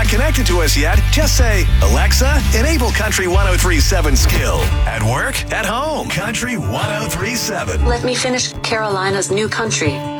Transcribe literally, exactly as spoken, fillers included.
not connected to us yet, just say, Alexa, enable Country ten thirty-seven skill. At work, at home, Country ten thirty-seven. Let me finish Carolina's new country.